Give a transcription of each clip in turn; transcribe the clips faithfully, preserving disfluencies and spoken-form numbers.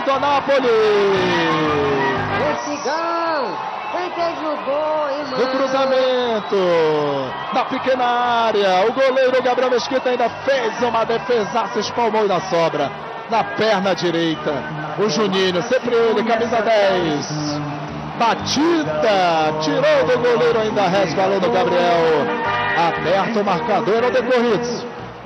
do Anápolis. Esse gol! Quem fez o gol, irmão? No cruzamento, na pequena área, o goleiro Gabriel Mesquita ainda fez uma defesaça, espalmou na sobra, na perna direita. O Juninho, sempre ele, camisa dez. Batida, tirou do goleiro, ainda resvalou no Gabriel. Aperta o marcador ao decorrido.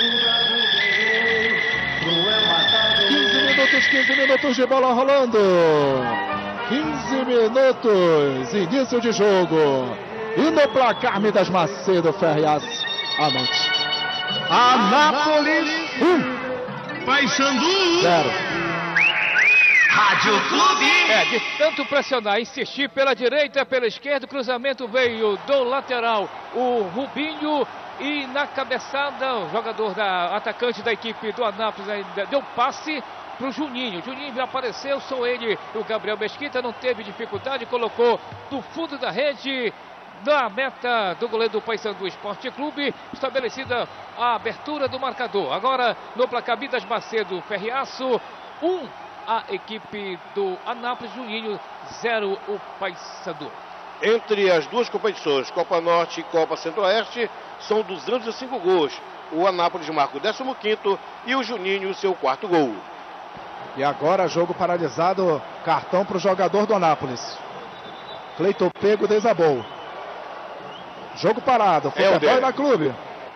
quinze minutos, quinze minutos de bola rolando. quinze minutos, início de jogo. E no placar, Midas Macedo, Ferreira, à noite. Anápolis um, Paysandu zero. Rádio Clube. É, de tanto pressionar, insistir pela direita, pela esquerda, o cruzamento veio do lateral, o Rubinho. E na cabeçada, o jogador da atacante da equipe do Anápolis ainda deu passe para o Juninho. Juninho apareceu, sou ele, o Gabriel Mesquita não teve dificuldade, colocou do fundo da rede, na meta do goleiro do Paysandu Esporte Clube, estabelecida a abertura do marcador. Agora no placar, Midas Macedo, Ferriaço, um a equipe do Anápolis, Juninho, zero o Paysandu. Entre as duas competições, Copa Norte e Copa Centro-Oeste, são duzentos e cinco gols. O Anápolis marca o décimo quinto e o Juninho o seu quarto gol. E agora jogo paralisado, cartão para o jogador do Anápolis. Cleiton Pego desabou. Jogo parado, futebol na clube.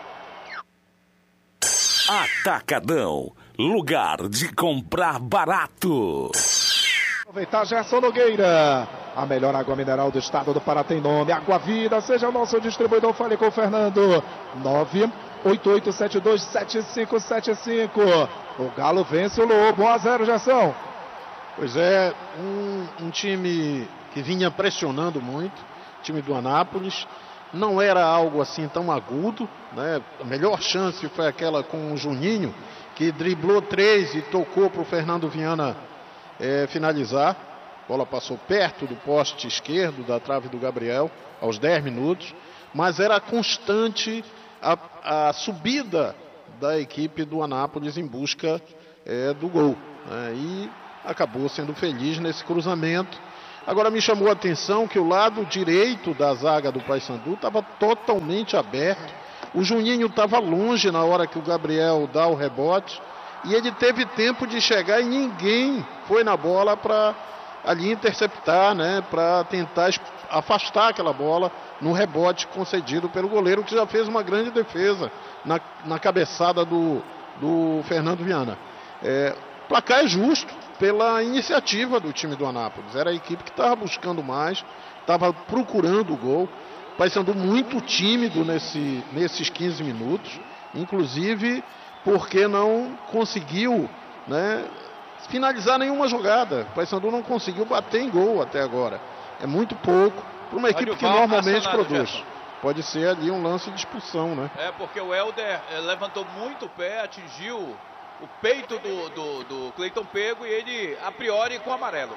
Atacadão, lugar de comprar barato. Aproveitar Gerson Nogueira. A melhor água mineral do estado do Pará tem nome, Água Vida. Seja o nosso distribuidor, fale com o Fernando. nove oito oito sete dois sete cinco sete cinco. O Galo vence o Lobo, um a zero, Gerson. Pois é, um, um time que vinha pressionando muito, time do Anápolis. Não era algo assim tão agudo, né? A melhor chance foi aquela com o Juninho, que driblou três e tocou para o Fernando Viana é, finalizar. A bola passou perto do poste esquerdo da trave do Gabriel, aos dez minutos. Mas era constante a, a subida da equipe do Anápolis em busca é, do gol, né? E acabou sendo feliz nesse cruzamento. Agora me chamou a atenção que o lado direito da zaga do Paysandu estava totalmente aberto. O Juninho estava longe na hora que o Gabriel dá o rebote. E ele teve tempo de chegar e ninguém foi na bola para ali interceptar, né? Para tentar afastar aquela bola no rebote concedido pelo goleiro, que já fez uma grande defesa na, na cabeçada do, do Fernando Viana. É, o placar é justo pela iniciativa do time do Anápolis. Era a equipe que estava buscando mais, estava procurando o gol. O Paysandu muito tímido nesse, nesses quinze minutos, inclusive porque não conseguiu, né, finalizar nenhuma jogada. O Paysandu não conseguiu bater em gol até agora. É muito pouco para uma equipe que normalmente produz. Pode ser ali um lance de expulsão, né? É, porque o Helder é, levantou muito o pé, atingiu o peito do, do, do Cleiton Pego e ele, a priori, com amarelo.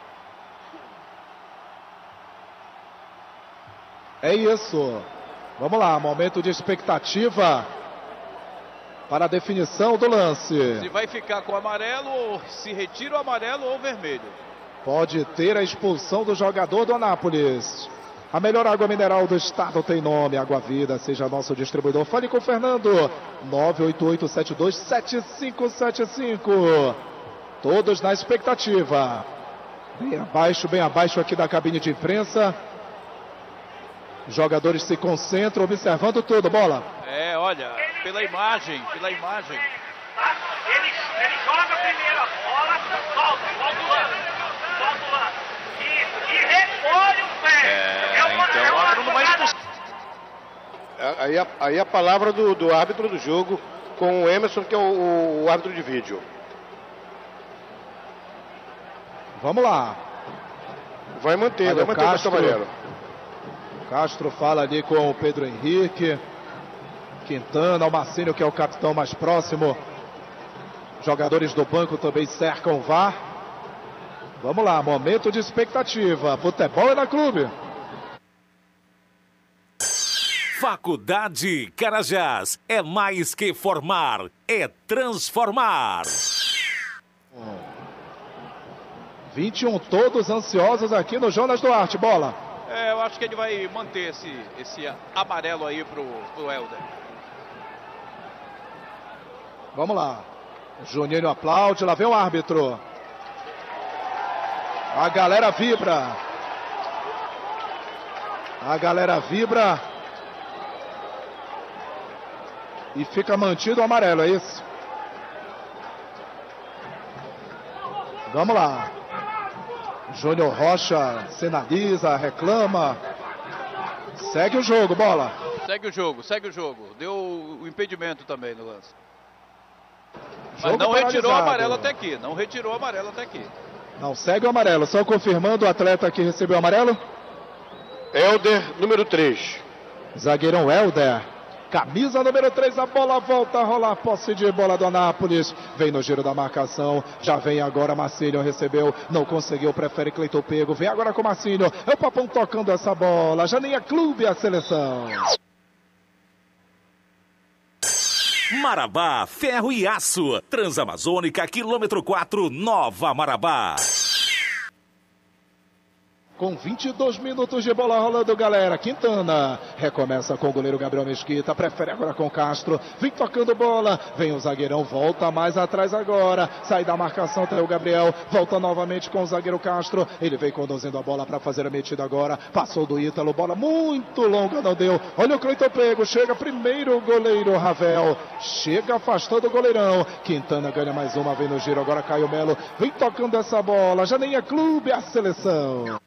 É isso. Vamos lá, momento de expectativa para a definição do lance. Se vai ficar com amarelo, ou se retira o amarelo ou o vermelho. Pode ter a expulsão do jogador do Anápolis. A melhor água mineral do estado tem nome, Água Vida. Seja nosso distribuidor. Fale com o Fernando. nove oito oito sete dois sete cinco sete cinco. Todos na expectativa. Bem abaixo, bem abaixo aqui da cabine de imprensa. Os jogadores se concentram, observando tudo. Bola. É, olha, pela imagem, pela imagem. Ele, ele joga primeiro a bola, solta, volta o lance, volta o lance. Isso, e recolhe o pé. É, é uma, então é uma a mais jogada... Aí a, aí a palavra do, do árbitro do jogo com o Emerson, que é o, o árbitro de vídeo. Vamos lá. Vai manter, Olha, vai manter o Castro, Cavaleiro. Castro fala ali com o Pedro Henrique. Quintana, o Marcinho, que é o capitão mais próximo. Jogadores do banco também cercam o V A R. Vamos lá, momento de expectativa. Futebol é na clube. Faculdade Carajás. É mais que formar, é transformar. vinte e um todos ansiosos aqui no Jonas Duarte. Bola. É, eu acho que ele vai manter esse, esse amarelo aí pro, pro Helder. Vamos lá. Juninho aplaude, lá vem o árbitro. A galera vibra. A galera vibra. E fica mantido o amarelo, é isso? Vamos lá. Júnior Rocha sinaliza, reclama. Segue o jogo, bola. Segue o jogo, segue o jogo. Deu o impedimento também no lance. Mas Jogo não retirou o paralisado. amarelo até aqui. Não retirou o amarelo até aqui. Não, segue o amarelo. Só confirmando o atleta que recebeu o amarelo. Helder, número três. Zagueirão Helder. Camisa número três, a bola volta a rolar, posse de bola do Anápolis, vem no giro da marcação, já vem agora Marcílio, recebeu, não conseguiu, prefere Cleiton Pego, vem agora com Marcílio, é o Papão tocando essa bola, já nem é clube a seleção. Marabá, ferro e aço, Transamazônica, quilômetro quatro, Nova Marabá. Com vinte e dois minutos de bola rolando, galera. Quintana recomeça com o goleiro Gabriel Mesquita. Prefere agora com Castro. Vem tocando bola. Vem o zagueirão. Volta mais atrás agora. Sai da marcação. Tá o Gabriel. Volta novamente com o zagueiro Castro. Ele vem conduzindo a bola para fazer a metida agora. Passou do Ítalo. Bola muito longa. Não deu. Olha o Cleiton Pego. Chega primeiro o goleiro Ravel. Chega afastando o goleirão. Quintana ganha mais uma. Vem no giro. Agora Caio Melo. Vem tocando essa bola. Já nem é clube a seleção.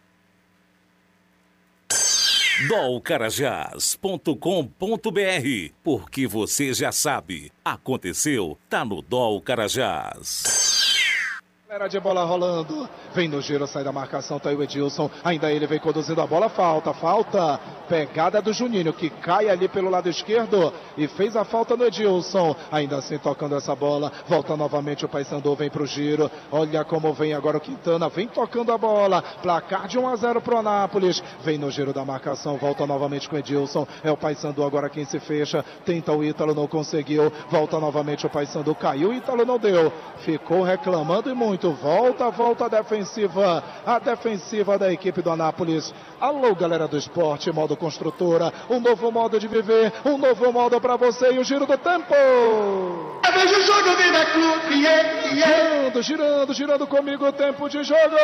dol carajás ponto com ponto br, porque você já sabe, aconteceu, tá no Dol Carajás. Era de bola rolando, vem no giro, sai da marcação, tá aí o Edilson, ainda ele vem conduzindo a bola, falta, falta, pegada do Juninho, que cai ali pelo lado esquerdo e fez a falta no Edilson, ainda assim tocando essa bola, volta novamente o Paysandu, vem pro giro, olha como vem agora o Quintana, vem tocando a bola, placar de um a zero pro Anápolis, vem no giro da marcação, volta novamente com o Edilson, é o Paysandu agora quem se fecha, tenta o Ítalo, não conseguiu, volta novamente o Paysandu, caiu, o Ítalo não deu, ficou reclamando e muito. Volta, volta a defensiva, a defensiva da equipe do Anápolis. Alô, galera do esporte, modo construtora, um novo modo de viver, um novo modo pra você e o giro do tempo. Veja o jogo, Vida Clube, yeah, yeah. Girando, girando, girando comigo o tempo de jogo.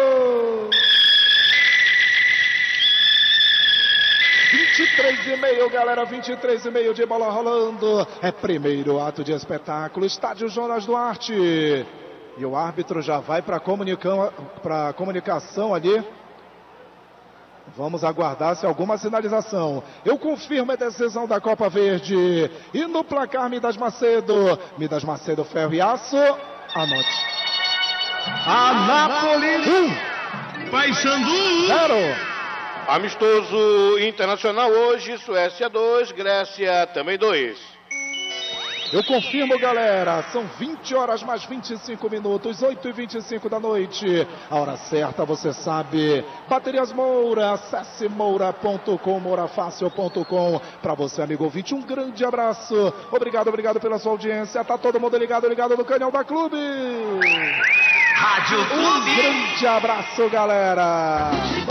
vinte e três e meio, galera, vinte e três e meio de bola rolando. É primeiro ato de espetáculo, estádio Jonas Duarte. E o árbitro já vai para a comunicação ali. Vamos aguardar se alguma sinalização. Eu confirmo a decisão da Copa Verde. E no placar, Midas Macedo. Midas Macedo, ferro e aço. Anote. Anápolis um. Paysandu Zero. Amistoso internacional hoje, Suécia dois, Grécia também dois. Eu confirmo, galera, são vinte horas mais vinte e cinco minutos, oito e vinte e cinco da noite. A hora certa, você sabe. Baterias Moura, acesse moura ponto com, moura fácil ponto com. Para você, amigo ouvinte, um grande abraço. Obrigado, obrigado pela sua audiência. Tá todo mundo ligado, ligado no canal da Clube. Rádio Clube. Um grande abraço, galera.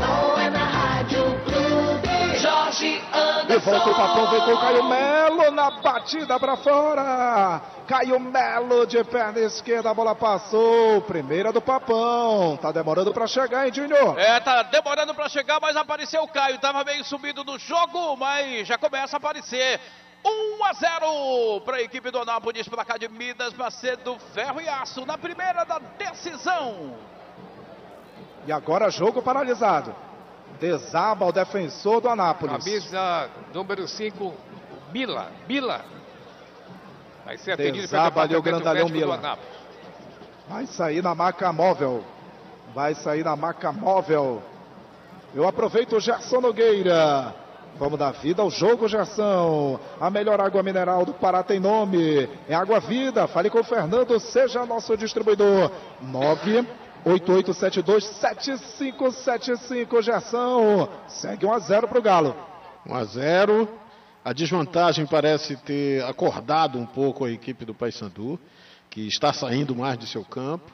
E volta o Papão, vem com o Caio Melo na batida pra fora. Caio Melo de perna esquerda, a bola passou. Primeira do Papão. Tá demorando pra chegar, hein, Júnior? É, tá demorando pra chegar, mas apareceu o Caio. Tava meio subido no jogo, mas já começa a aparecer. um a zero para a equipe do Anápolis, placar de Midas Macedo, ferro e aço na primeira da decisão. E agora jogo paralisado. Desaba o defensor do Anápolis. Camisa número cinco, Mila. Mila. Vai ser atendido Desaba ali o pelo grandalhão médico do Mila. Anápolis. Vai sair na maca móvel. Vai sair na maca móvel. Eu aproveito o Gerson Nogueira. Vamos dar vida ao jogo, Gerson. A melhor água mineral do Pará tem nome. É Água Vida. Fale com o Fernando, seja nosso distribuidor. nove oito oito sete dois sete cinco sete cinco, Gerson. Segue um a zero para o Galo. um a zero. A desvantagem parece ter acordado um pouco a equipe do Paysandu, que está saindo mais de seu campo.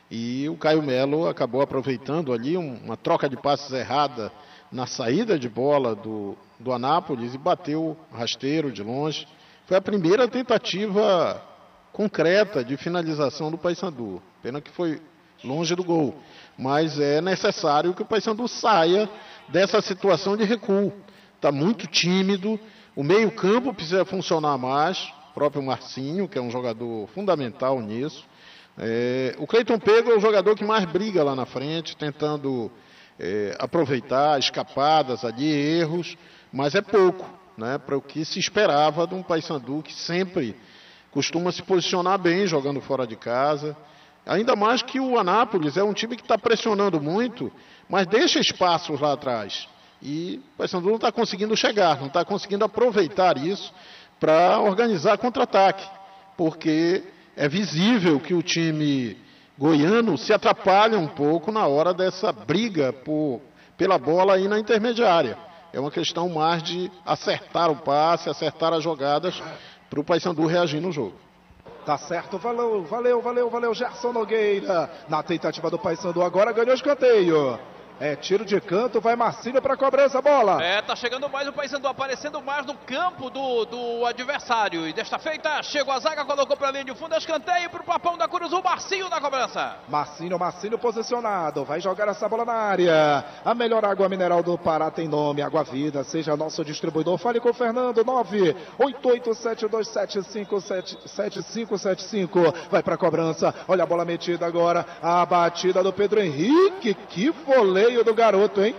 E o Caio Melo acabou aproveitando ali um, uma troca de passes errada na saída de bola do, do Anápolis e bateu rasteiro de longe. Foi a primeira tentativa concreta de finalização do Paysandu. Pena que foi longe do gol. Mas é necessário que o Paysandu saia dessa situação de recuo. Está muito tímido. O meio-campo precisa funcionar mais. O próprio Marcinho, que é um jogador fundamental nisso. É, o Cleiton Pego é o jogador que mais briga lá na frente, tentando é, aproveitar escapadas ali, erros, mas é pouco, né, para o que se esperava de um Paysandu que sempre costuma se posicionar bem jogando fora de casa. Ainda mais que o Anápolis é um time que está pressionando muito, mas deixa espaços lá atrás. E o Paysandu não está conseguindo chegar, não está conseguindo aproveitar isso para organizar contra-ataque, porque é visível que o time goiano se atrapalha um pouco na hora dessa briga por, pela bola aí na intermediária. É uma questão mais de acertar o passe, acertar as jogadas para o Paysandu reagir no jogo. Tá certo, valeu, valeu, valeu, valeu, Gerson Nogueira. Na tentativa do Paysandu agora ganhou o escanteio. É tiro de canto, vai Marcinho para cobrança, bola. É, tá chegando mais o Paysandu, aparecendo mais no campo do, do adversário. E desta feita, chegou a zaga, colocou para a linha de fundo, escanteio pro Papão da Cruz, o Marcinho na cobrança. Marcinho, Marcinho posicionado, vai jogar essa bola na área. A melhor água mineral do Pará tem nome, Água Vida, seja nosso distribuidor. Fale com o Fernando, nove oito oito sete dois sete cinco sete cinco sete cinco. Vai para cobrança, olha a bola metida agora, a batida do Pedro Henrique, que voleio do garoto, hein?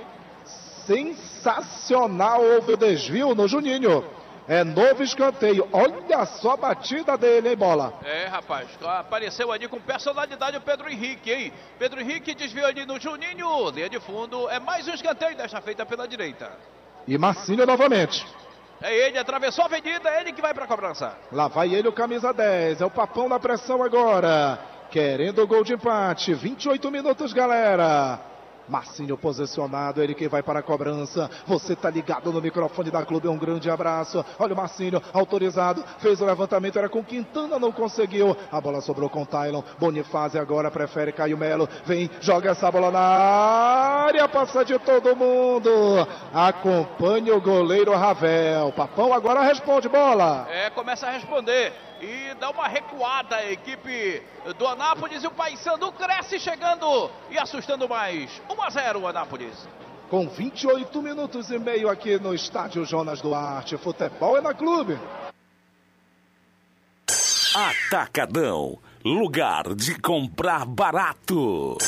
Sensacional, houve o desvio no Juninho. É novo escanteio. Olha só a batida dele, hein, bola? É, rapaz, apareceu ali com personalidade o Pedro Henrique, hein? Pedro Henrique desviou ali no Juninho. Linha de fundo, é mais um escanteio desta feita pela direita. E Marcinho novamente. É ele, atravessou a avenida, é ele que vai para a cobrança. Lá vai ele, o camisa dez. É o Papão na pressão agora. Querendo o gol de empate. vinte e oito minutos, galera. Marcinho posicionado, ele que vai para a cobrança. Você tá ligado no microfone da Clube, um grande abraço. Olha o Marcinho, autorizado, fez o levantamento, era com Quintana, não conseguiu. A bola sobrou com Tailon. Bonifácio agora prefere Caio Melo. Vem, joga essa bola na área, passa de todo mundo. Acompanha o goleiro Ravel. Papão agora responde, bola. É, começa a responder. E dá uma recuada a equipe do Anápolis e o Paysandu cresce chegando e assustando mais. um a zero o Anápolis. Com vinte e oito minutos e meio aqui no estádio Jonas Duarte. Futebol é na Clube. Atacadão, lugar de comprar barato.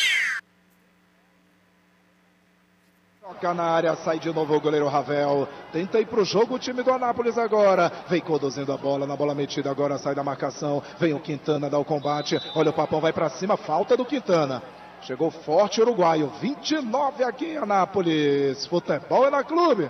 Toca na área, sai de novo o goleiro Ravel. Tenta ir pro jogo o time do Anápolis agora. Vem conduzindo a bola, na bola metida agora, sai da marcação. Vem o Quintana, dá o combate. Olha o Papão, vai pra cima, falta do Quintana. Chegou forte o uruguaio, vinte e nove aqui em Anápolis. Futebol é na Clube.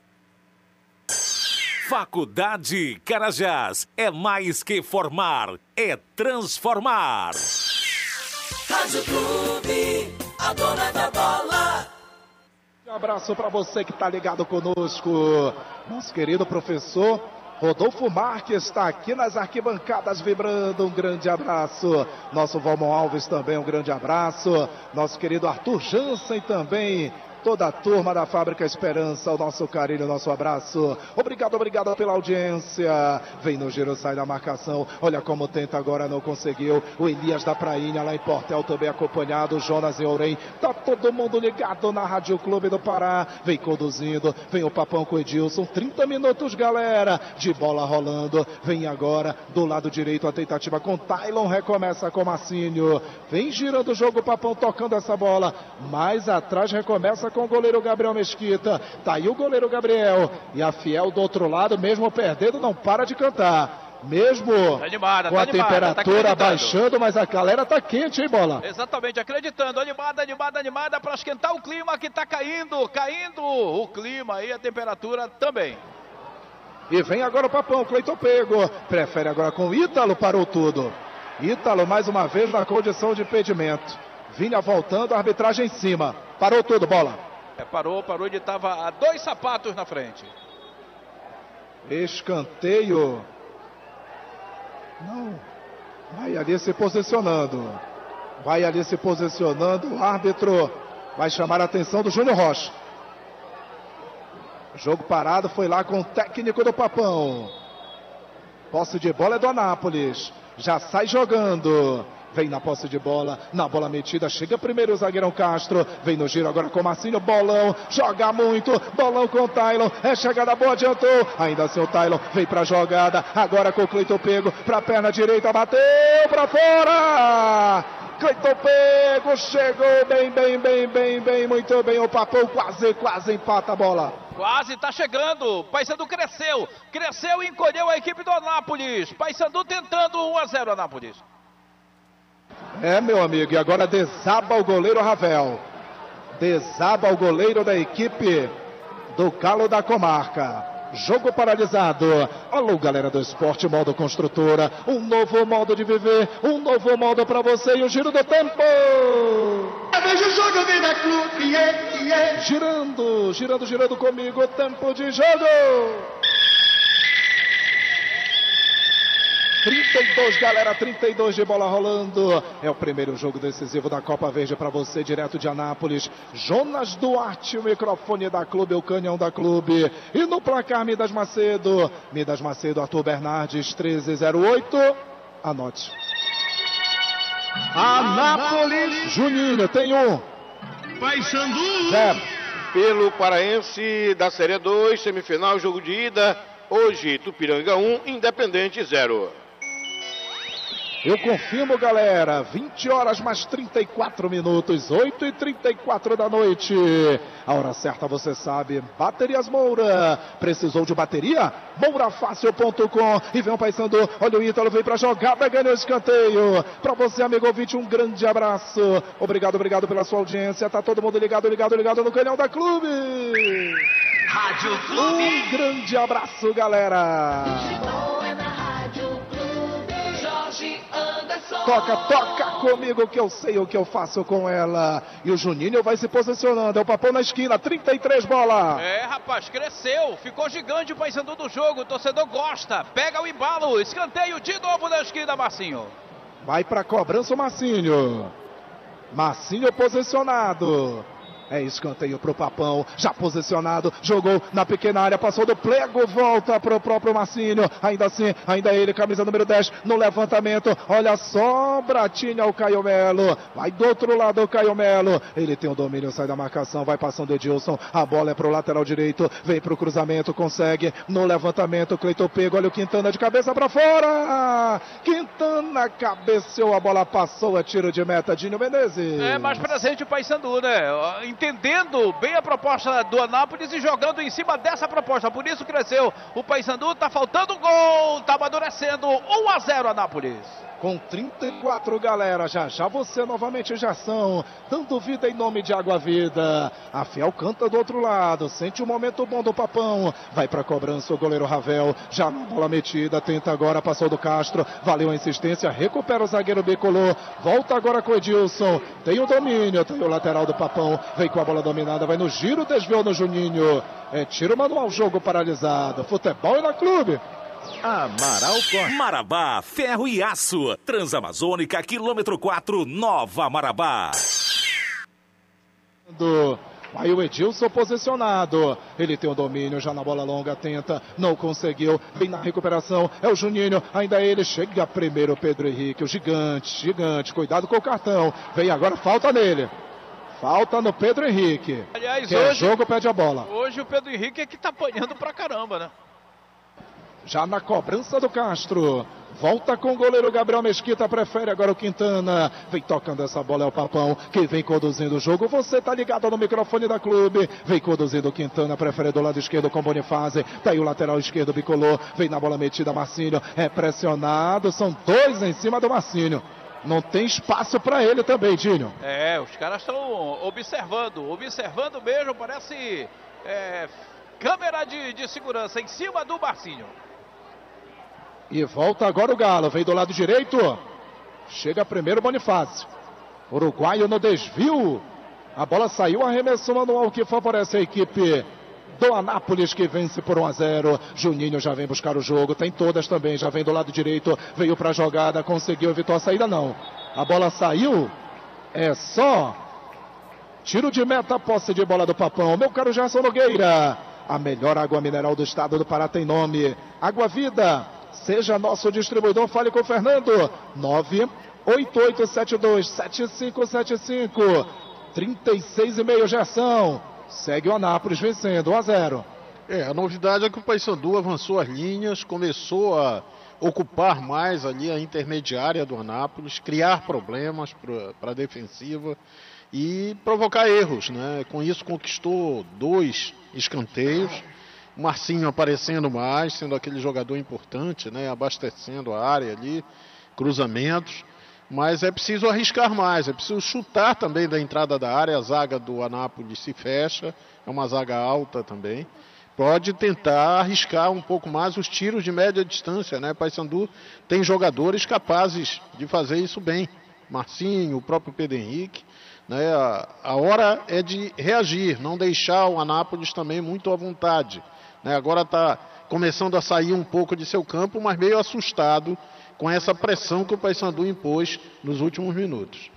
Faculdade Carajás, é mais que formar, é transformar. Rádio Clube, a dona da bola. Um abraço para você que está ligado conosco. Nosso querido professor Rodolfo Marques está aqui nas arquibancadas vibrando. Um grande abraço. Nosso Valmon Alves também, um grande abraço. Nosso querido Arthur Jansen também. Toda a turma da Fábrica Esperança, o nosso carinho, o nosso abraço. Obrigado, obrigado pela audiência. Vem no giro, sai da marcação. Olha como tenta agora, não conseguiu. O Elias da Prainha lá em Portel também acompanhado. Jonas e Ourém. Tá todo mundo ligado na Rádio Clube do Pará. Vem conduzindo. Vem o Papão com o Edilson. trinta minutos, galera. De bola rolando. Vem agora do lado direito a tentativa com Tailon. Recomeça com Marcinho. Vem girando o jogo, o Papão tocando essa bola. Mais atrás recomeça com o goleiro Gabriel Mesquita. Tá aí o goleiro Gabriel. E a Fiel do outro lado, mesmo perdendo, não para de cantar. Mesmo tá animada, com tá a animada, temperatura tá baixando, mas a galera tá quente, hein, bola? Exatamente, acreditando. Animada, animada, animada para esquentar o clima que tá caindo, caindo o clima e a temperatura também. E vem agora o Papão, Cleiton Pego. Prefere agora com o Ítalo, parou tudo. Ítalo mais uma vez na condição de impedimento. Vinha voltando, a arbitragem em cima. Parou tudo, bola. É, parou, parou, ele estava a dois sapatos na frente. Escanteio. Não. Vai ali se posicionando. Vai ali se posicionando, o árbitro vai chamar a atenção do Júnior Rocha. Jogo parado, foi lá com o técnico do Papão. Posse de bola é do Anápolis. Já sai jogando. Vem na posse de bola, na bola metida, chega primeiro o zagueirão Castro, vem no giro agora com o Marcinho, bolão, joga muito, bolão com o Taylor, é chegada boa, adiantou, ainda assim o Taylor vem pra jogada, agora com o Cleiton Pego, pra perna direita, bateu pra fora! Cleiton Pego, chegou bem, bem, bem, bem, bem, muito bem, o Papão quase, quase empata a bola. Quase está chegando, Paysandu cresceu, cresceu e encolheu a equipe do Anápolis, Paysandu tentando um a zero Anápolis. É, meu amigo, e agora desaba o goleiro Ravel. Desaba o goleiro da equipe do Galo da Comarca. Jogo paralisado. Alô, galera do esporte, modo construtora. Um novo modo de viver, um novo modo para você e o giro do tempo. Veja o jogo, Vida Clube, yeah, yeah. Girando, girando, girando comigo, tempo de jogo. trinta e dois, galera, trinta e dois de bola rolando. É o primeiro jogo decisivo da Copa Verde para você, direto de Anápolis. Jonas Duarte, o microfone da Clube, o canhão da Clube. E no placar, Midas Macedo. Midas Macedo, Arthur Bernardes, treze zero oito. Anote. Anápolis. Juninho, tem um. Paysandu. Zero. Pelo Paraense da Série dois, semifinal, jogo de ida. Hoje, Tupiranga um, Independente zero. Eu confirmo, galera, vinte horas mais trinta e quatro minutos, oito e trinta e quatro da noite. A hora certa você sabe, Baterias Moura. Precisou de bateria? moura fácil ponto com. E vem o Paysandu, olha o Ítalo, vem pra jogada, ganhou o escanteio. Pra você, amigo ouvinte, um grande abraço. Obrigado, obrigado pela sua audiência. Tá todo mundo ligado, ligado, ligado no canhão da Clube. Rádio Clube. Um grande abraço, galera. Toca, toca comigo que eu sei o que eu faço com ela. E o Juninho vai se posicionando. É o Papão na esquina, trinta e três bola. É, rapaz, cresceu. Ficou gigante o Paysandu do jogo. O torcedor gosta. Pega o embalo. Escanteio de novo na esquina, Marcinho. Vai pra cobrança o Marcinho. Marcinho posicionado. É escanteio pro Papão, já posicionado, jogou na pequena área, passou do Plego, volta pro próprio Marcinho, ainda assim, ainda ele, camisa número dez, no levantamento, olha só, Bratinho ao Caio Melo, vai do outro lado o Caio Melo, ele tem o domínio, sai da marcação, vai passando Edilson, a bola é pro lateral direito, vem pro cruzamento, consegue, no levantamento, Cleiton Pego, olha o Quintana de cabeça pra fora, Quintana cabeceou, a bola passou, é tiro de meta, Dinho Menezes. É mais presente o Paysandu, né? Entendendo bem a proposta do Anápolis e jogando em cima dessa proposta, por isso cresceu o Paysandu, tá faltando gol, tá amadurecendo, um a zero Anápolis. Com trinta e quatro, galera, já já você novamente já são, dando vida em nome de Água Vida. A Fiel canta do outro lado, sente o momento bom do Papão, vai pra cobrança o goleiro Ravel, já na bola metida, tenta agora, passou do Castro, valeu a insistência, recupera o zagueiro Bicolor, volta agora com o Edilson, tem o domínio, tem o lateral do Papão, vem com a bola dominada, vai no giro, desviou no Juninho, é tiro manual, jogo paralisado, futebol e na Clube. Amaral Corte. Marabá, ferro e aço. Transamazônica, quilômetro quatro, Nova Marabá. Aí o Edilson posicionado. Ele tem o domínio já na bola longa, tenta, não conseguiu. Vem na recuperação, é o Juninho, ainda ele. Chega primeiro o Pedro Henrique, o gigante, gigante. Cuidado com o cartão. Vem agora, falta nele. Falta no Pedro Henrique. Aliás, que hoje, é jogo, pede a bola. Hoje o Pedro Henrique é que tá apanhando pra caramba, né? Já na cobrança do Castro. Volta com o goleiro Gabriel Mesquita. Prefere agora o Quintana. Vem tocando essa bola, é o Papão que vem conduzindo o jogo. Você tá ligado no microfone da Clube. Vem conduzindo o Quintana. Prefere do lado esquerdo com Bonifácio. Tá aí o lateral esquerdo, Bicolor. Vem na bola metida, Marcinho. É pressionado. São dois em cima do Marcinho. Não tem espaço para ele também, Dinho. É, os caras estão observando. Observando mesmo. Parece é, câmera de, de segurança em cima do Marcinho. E volta agora o Galo, vem do lado direito, chega primeiro Bonifácio, uruguaio no desvio, a bola saiu, arremesso manual que favorece a equipe do Anápolis que vence por um a zero, Juninho já vem buscar o jogo, tem todas também, já vem do lado direito, veio para a jogada, conseguiu, evitou a saída não, a bola saiu É só tiro de meta, posse de bola do Papão. Meu caro Gerson Nogueira, a melhor água mineral do estado do Pará tem nome. Água Vida, seja nosso distribuidor, fale com o Fernando. nove oito oito sete dois sete cinco sete cinco. trinta e seis e meio, Gerson. Segue o Anápolis vencendo um a zero. É, a novidade é que o Paysandu avançou as linhas, começou a ocupar mais ali a intermediária do Anápolis, criar problemas para a defensiva e provocar erros, né? Com isso conquistou dois escanteios, o Marcinho aparecendo mais, sendo aquele jogador importante, né? Abastecendo a área ali, cruzamentos, mas é preciso arriscar mais, é preciso chutar também da entrada da área. A zaga do Anápolis se fecha, é uma zaga alta também. Pode tentar arriscar um pouco mais os tiros de média distância, né? Paysandu tem jogadores capazes de fazer isso bem. Marcinho, o próprio Pedro Henrique, né? A, a hora é de reagir, não deixar o Anápolis também muito à vontade, né? Agora está começando a sair um pouco de seu campo, mas meio assustado com essa pressão que o Paysandu impôs nos últimos minutos.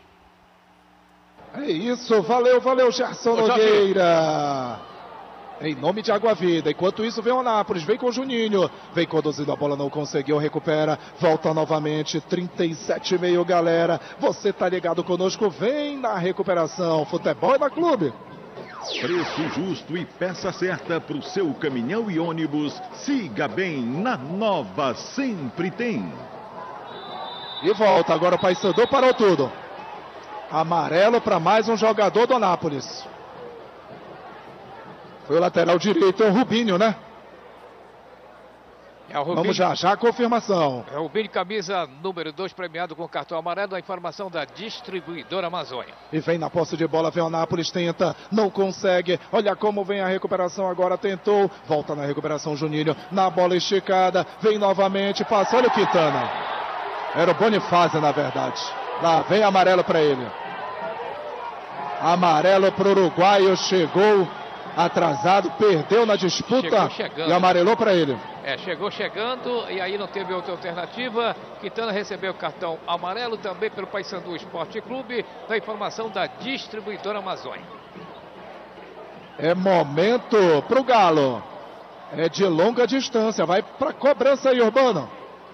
É isso, valeu, valeu, Gerson Nogueira. Em nome de Água Vida. Enquanto isso, vem o Anápolis, vem com o Juninho, vem conduzindo a bola, não conseguiu, recupera, volta novamente, trinta e sete e meio, galera. Você tá ligado conosco, vem na recuperação. Futebol é da Clube. Preço justo e peça certa para o seu caminhão e ônibus. Siga bem, na Nova sempre tem. E volta, agora o Paysandu parou tudo. Amarelo para mais um jogador do Anápolis. Foi o lateral direito, é o Rubinho, né? É o Rubinho. Vamos já, já a confirmação. É o Rubinho, camisa número dois, premiado com cartão amarelo. A informação da distribuidora Amazônia. E vem na posse de bola, vem o Anápolis, tenta, não consegue. Olha como vem a recuperação agora, tentou. Volta na recuperação, Juninho, na bola esticada. Vem novamente, passa, olha o Quintana. Era o Bonifácio, na verdade. Lá vem amarelo para ele. Amarelo para o uruguaio, chegou atrasado, perdeu na disputa e amarelou para ele. É, chegou chegando e aí não teve outra alternativa. Quintana recebeu o cartão amarelo também pelo Paysandu Esporte Clube, da informação da distribuidora Amazônia. É momento para o Galo. É de longa distância, vai para cobrança aí, Urbano.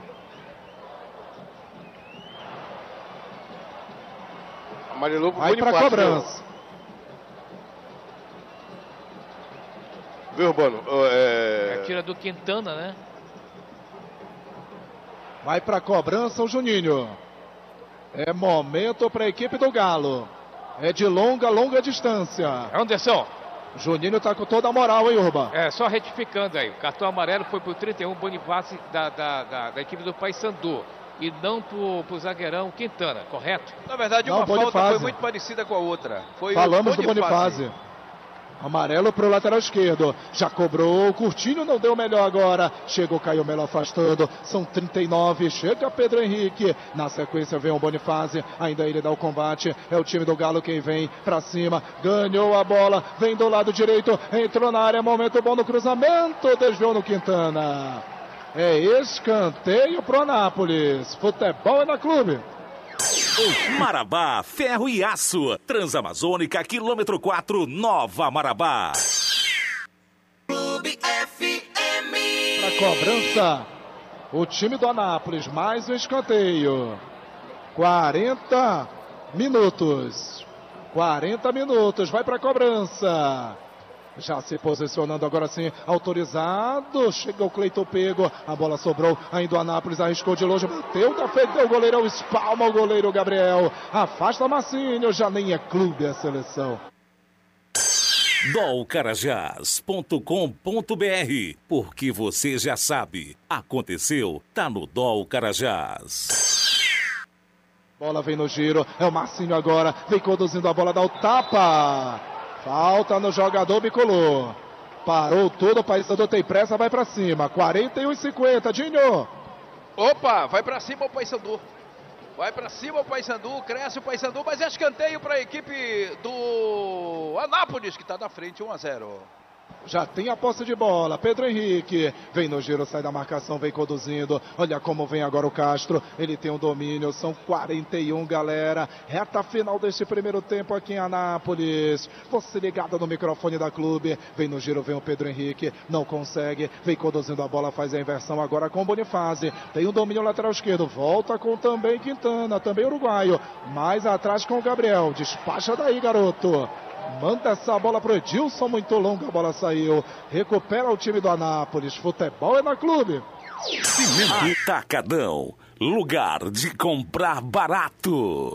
Amarelou pro vai para cobrança. Viu, Urbano? É... é tira do Quintana, né? Vai para cobrança o Juninho. É momento para a equipe do Galo. É de longa, longa distância. Anderson. Juninho está com toda a moral, hein, Urba? É, só retificando aí. O cartão amarelo foi pro trinta e um, Bonifácio da, da, da, da equipe do Paysandu. E não pro, pro zagueirão Quintana, correto? Na verdade, uma não, falta foi muito parecida com a outra. Foi Falamos do Bonifácio. Amarelo para o lateral esquerdo. Já cobrou. O Curtinho não deu melhor agora. Chegou Caio Melo afastando. São trinta e nove. Chega Pedro Henrique. Na sequência vem o Bonifácio. Ainda ele dá o combate. É o time do Galo quem vem para cima. Ganhou a bola. Vem do lado direito. Entrou na área. Momento bom no cruzamento. Desviou no Quintana. É escanteio pro Anápolis. Futebol é na Clube. Marabá, ferro e aço. Transamazônica, quilômetro quatro, Nova Marabá. Clube F M. Para cobrança, o time do Anápolis, mais um escanteio. quarenta minutos. quarenta minutos, vai para cobrança. Já se posicionando agora sim, autorizado. Chegou o Cleiton Pego. A bola sobrou. Ainda o Anápolis arriscou de longe. Bateu, defendeu o goleirão. Espalma o goleiro Gabriel. Afasta Marcinho. Já nem é clube a seleção. dol carajás ponto com ponto br. Porque você já sabe. Aconteceu, tá no Dol Carajás. Bola vem no giro. É o Marcinho agora. Vem conduzindo a bola. Dá o tapa. Falta no jogador bicolor. Parou tudo, o Paysandu tem pressa, vai pra cima. quarenta e um e cinquenta, Dinho. Opa, vai pra cima o Paysandu. Vai pra cima o Paysandu, cresce o Paysandu, mas é escanteio pra equipe do Anápolis, que tá na frente, um a zero. Já tem a posse de bola, Pedro Henrique, vem no giro, sai da marcação, vem conduzindo, olha como vem agora o Castro, ele tem o domínio, são quarenta e um, galera, reta final deste primeiro tempo aqui em Anápolis, você ligado no microfone da Clube, vem no giro, vem o Pedro Henrique, não consegue, vem conduzindo a bola, faz a inversão agora com o Bonifácio, tem o domínio lateral esquerdo, volta com também Quintana, também uruguaio, mais atrás com o Gabriel, despacha daí, garoto. Manda essa bola pro Edilson, muito longa, a bola saiu. Recupera o time do Anápolis. Futebol é na Clube. Cimento Atacadão, lugar de comprar barato.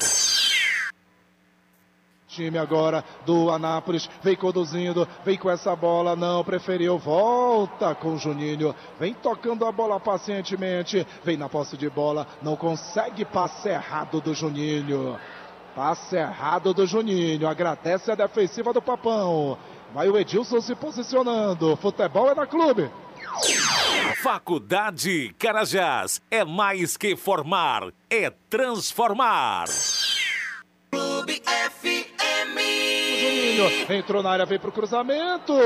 Time agora do Anápolis, vem conduzindo, vem com essa bola, não, preferiu, volta com o Juninho, vem tocando a bola pacientemente, vem na posse de bola, não consegue, passe errado do Juninho. Passe errado do Juninho, agradece a defensiva do Papão. Vai o Edilson se posicionando, futebol é na Clube. Faculdade Carajás, é mais que formar, é transformar. Clube F M. O Juninho entrou na área, veio pro cruzamento.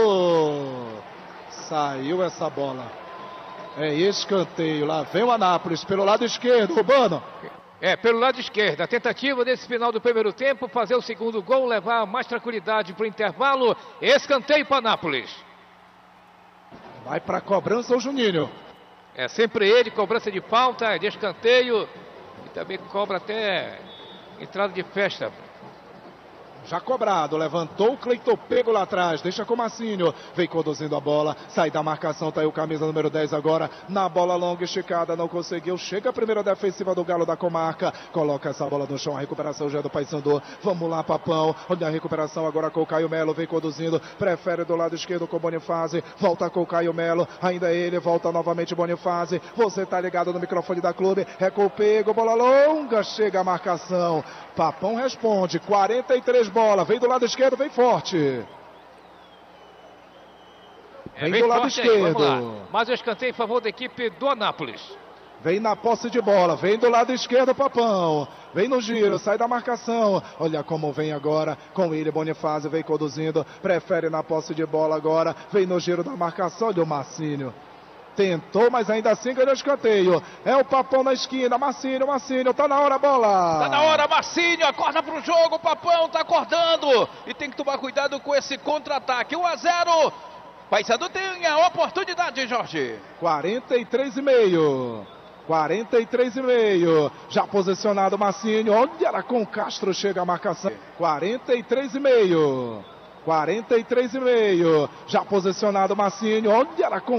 Saiu essa bola. É escanteio, lá vem o Anápolis pelo lado esquerdo, Urbano. É, pelo lado esquerdo, a tentativa desse final do primeiro tempo, fazer o segundo gol, levar mais tranquilidade para o intervalo, escanteio para Anápolis. Vai para a cobrança o Juninho. É sempre ele, cobrança de falta, de escanteio, e também cobra até entrada de festa. Já cobrado, levantou o Cleiton, pego lá atrás, deixa com o Massinho, vem conduzindo a bola, sai da marcação, tá aí o camisa número dez agora, na bola longa esticada, não conseguiu, chega a primeira defensiva do Galo da Comarca, coloca essa bola no chão, a recuperação já é do Paysandu, vamos lá Papão, olha a recuperação agora com o Caio Melo, vem conduzindo, prefere do lado esquerdo com o Bonifácio, volta com o Caio Melo, ainda ele, volta novamente o Bonifácio, você tá ligado no microfone da Clube, é com o pego, bola longa, chega a marcação, Papão responde, quarenta e três bola, vem do lado esquerdo, vem forte. É, vem, vem do lado forte aí, esquerdo. Mais um escanteio em favor da equipe do Anápolis. Vem na posse de bola, vem do lado esquerdo, Papão. Vem no giro, sai da marcação. Olha como vem agora com ele, Bonifácio, vem conduzindo. Prefere na posse de bola agora. Vem no giro da marcação, olha o Marcinho. Tentou, mas ainda assim ganhou escanteio. É o Papão na esquina. Marcinho, Marcinho, tá na hora a bola. Tá na hora, Marcinho, acorda pro jogo. O Papão tá acordando. E tem que tomar cuidado com esse contra-ataque. um a zero. Paysandu tem a oportunidade, Jorge. quarenta e três e meio. quarenta e três e meio. Já posicionado Marcinho. Olha lá com o Castro, chega a marcação. quarenta e três e meio. quarenta e três e meio. Já posicionado Marcinho. Olha lá com